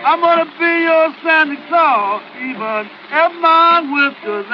I'm gonna be your Santa Claus, even if my whiskers